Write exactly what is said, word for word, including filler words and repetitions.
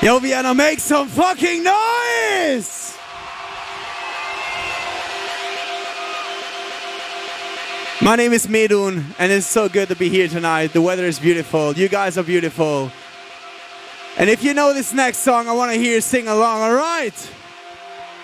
Yo, Vienna, make some fucking noise! My name is Medun, and it's so good to be here tonight. The weather is beautiful. You guys are beautiful. And if you know this next song, I want to hear you sing along, all right?